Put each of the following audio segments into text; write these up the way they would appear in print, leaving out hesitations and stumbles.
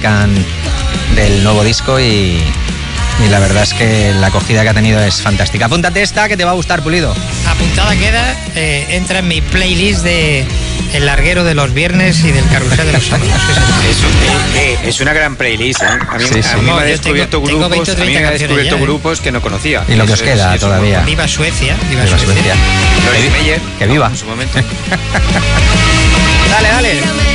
del nuevo disco y la verdad es que la acogida que ha tenido es fantástica. Apúntate esta que te va a gustar, Pulido. Apuntada queda, entra en mi playlist de El Larguero de los Viernes y del Carrusel de los Sábados. Es una gran playlist, ¿eh? A mí me ha descubierto grupos que no conocía. Y lo que os queda todavía. Viva Suecia. Viva Suecia. Que viva. En su momento. Dale.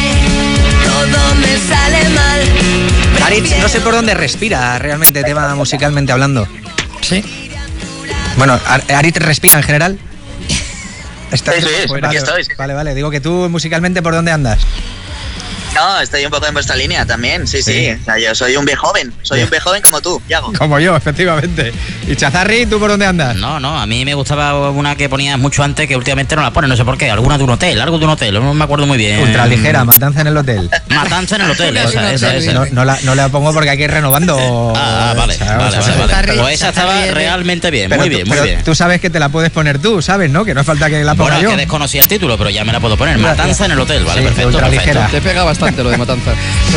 Todo me sale mal. Aritz, no sé por dónde respira realmente, tema musicalmente hablando. Sí. Bueno, ¿Aritz respira en general? Sí, aquí estoy. Vale, digo que tú musicalmente, ¿por dónde andas? No, estoy un poco en vuestra línea también, sí. O sea, yo soy un viejoven, un viejoven como tú, Yago. Como yo, efectivamente. ¿Y Chazarri, tú por dónde andas? No, a mí me gustaba una que ponías mucho antes que últimamente no la ponen, no sé por qué, alguna de un hotel, algo de un hotel, no me acuerdo muy bien. Ultraligera, Matanza en el hotel. Matanza en el hotel, esa. No la pongo porque hay que ir renovando. Vale. Pues esa estaba realmente bien, muy bien. Tú sabes que te la puedes poner tú, ¿sabes, no? Que no falta que la ponga yo. Bueno, que desconocía el título, pero ya me la puedo poner. Matanza en el hotel, vale, sí, perfecto. Te pega bastante lo de Matanza.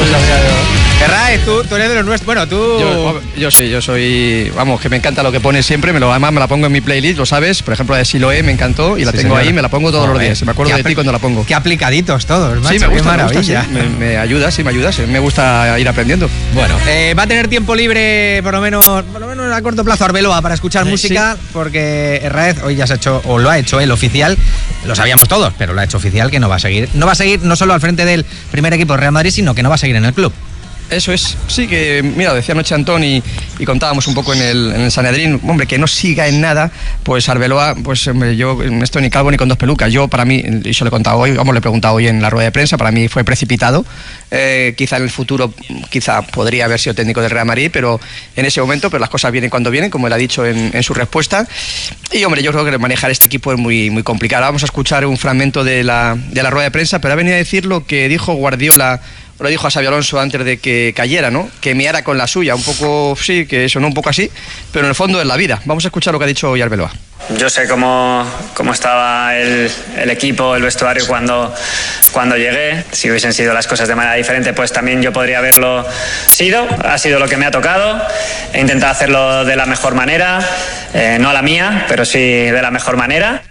Herráez, tú eres de los nuestros. Bueno, tú... Yo soy... Vamos, que me encanta lo que pones siempre. Además me la pongo en mi playlist, lo sabes. Por ejemplo, la de Siloé me encantó y la tengo ahí, me la pongo todos los días. Me acuerdo de ti cuando la pongo. Qué aplicaditos todos, macho. Sí, me gusta, qué maravilla. Me ayuda. Me gusta ir aprendiendo. Bueno, va a tener tiempo libre, por lo menos a corto plazo, Arbeloa, para escuchar música, porque Herráez hoy ya se ha hecho, o lo ha hecho él oficial, lo sabíamos todos, pero lo ha hecho oficial que no va a seguir. No va a seguir no solo al frente del primer equipo de Real Madrid, sino que no va a seguir en el club. Eso es, sí, que mira, decía anoche Antón y contábamos un poco en el Sanedrín, hombre, que no siga en nada, pues Arbeloa, pues hombre, yo no estoy ni calvo ni con dos pelucas. Yo, para mí, y yo le he contado hoy, le he preguntado hoy en la rueda de prensa, para mí fue precipitado. Quizá en el futuro, podría haber sido técnico del Real Madrid, pero en ese momento, pero las cosas vienen cuando vienen, como él ha dicho en su respuesta. Y hombre, yo creo que manejar este equipo es muy, muy complicado. Vamos a escuchar un fragmento de la rueda de prensa, pero ha venido a decir lo que dijo Guardiola. Lo dijo a Xabi Alonso antes de que cayera, ¿no? Que meara con la suya, un poco, sí, que sonó un poco así, pero en el fondo es la vida. Vamos a escuchar lo que ha dicho hoy Arbeloa. Yo sé cómo estaba el equipo, el vestuario cuando llegué. Si hubiesen sido las cosas de manera diferente, pues también yo podría haberlo sido. Ha sido lo que me ha tocado. He intentado hacerlo de la mejor manera, no la mía, pero sí de la mejor manera.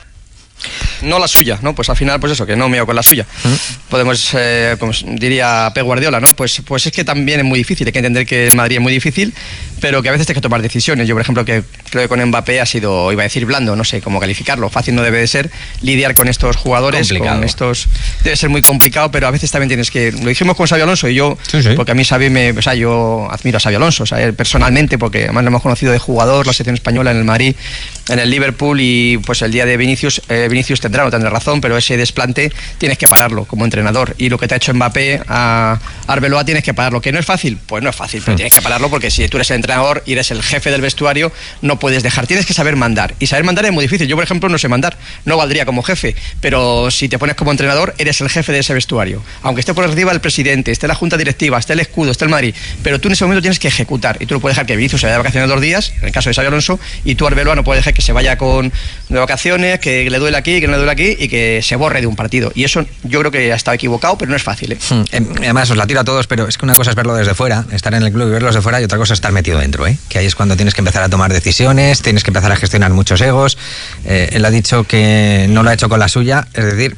No la suya, ¿no? Pues al final, pues eso, que no meo con la suya. Podemos, como diría Pep Guardiola, ¿no? Pues es que también es muy difícil, hay que entender que el Madrid es muy difícil, pero que a veces tienes que tomar decisiones. Yo, por ejemplo, que creo que con Mbappé ha sido, iba a decir blando, no sé cómo calificarlo, fácil no debe de ser, lidiar con estos jugadores, complicado. Con estos, debe ser muy complicado, pero a veces también tienes que, lo dijimos con Xabi Alonso y yo, sí. Porque a mí Xabi yo admiro a Xabi Alonso, o sea, él personalmente, porque además lo hemos conocido de jugador, la selección española en el Madrid, en el Liverpool, y pues el día de Vinicius tendrá o no tendrá razón, pero ese desplante tienes que pararlo como entrenador, y lo que te ha hecho Mbappé a Arbeloa tienes que pararlo. ¿Que no es fácil? Pues no es fácil, pero tienes que pararlo, porque si tú eres el entrenador y eres el jefe del vestuario, no puedes dejar, tienes que saber mandar, y saber mandar es muy difícil. Yo, por ejemplo, no sé mandar, no valdría como jefe, pero si te pones como entrenador, eres el jefe de ese vestuario, aunque esté por arriba el presidente, esté la junta directiva, esté el escudo, esté el Madrid, pero tú en ese momento tienes que ejecutar, y tú no puedes dejar que Vinicius se vaya de vacaciones 2 días, en el caso de Xabi Alonso, y tú, Arbeloa, no puedes dejar que se vaya de vacaciones, que le duele aquí, que no le duele aquí, y que se borre de un partido. Y eso yo creo que ha estado equivocado, pero no es fácil, ¿eh? Además, os la tiro a todos, pero es que una cosa es verlo desde fuera, estar en el club y verlo desde fuera, y otra cosa es estar metido dentro, ¿eh? Que ahí es cuando tienes que empezar a tomar decisiones, tienes que empezar a gestionar muchos egos. Él ha dicho que no lo ha hecho con la suya, es decir,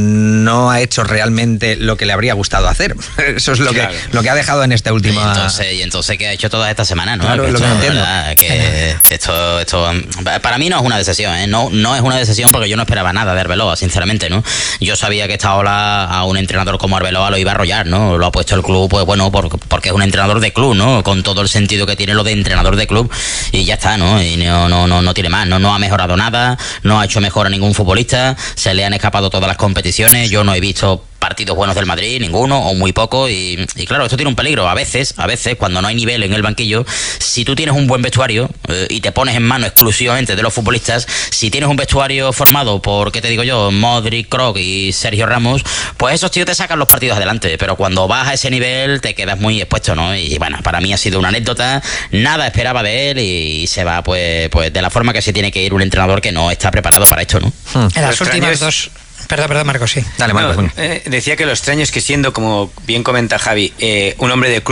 no ha hecho realmente lo que le habría gustado hacer. Eso es lo que ha dejado en esta última... Y entonces ¿qué ha hecho toda esta semana, no? Claro, es lo que no entiendo. Que esto para mí no es una decepción, ¿eh? No es una decepción, porque yo no esperaba nada de Arbeloa, sinceramente, ¿no? Yo sabía que esta ola a un entrenador como Arbeloa lo iba a arrollar, ¿no? Lo ha puesto el club, pues bueno, porque es un entrenador de club, ¿no? Con todo el sentido que tiene lo de entrenador de club, y ya está, ¿no? Y no tiene más, no ha mejorado nada, no ha hecho mejor a ningún futbolista, se le han escapado todas las competiciones, yo no he visto partidos buenos del Madrid, ninguno o muy poco, y claro, esto tiene un peligro. A veces, cuando no hay nivel en el banquillo, si tú tienes un buen vestuario y te pones en mano exclusivamente de los futbolistas, si tienes un vestuario formado por, ¿qué te digo yo?, Modric, Kroos y Sergio Ramos, pues esos tíos te sacan los partidos adelante, pero cuando vas a ese nivel te quedas muy expuesto, ¿no? Y bueno, para mí ha sido una anécdota, nada esperaba de él, y se va pues de la forma que se tiene que ir un entrenador que no está preparado para esto, ¿no? En las últimas dos... Perdón, Marcos, sí. Dale, Marcos. Decía que lo extraño es que, siendo, como bien comenta Javi, un hombre de club,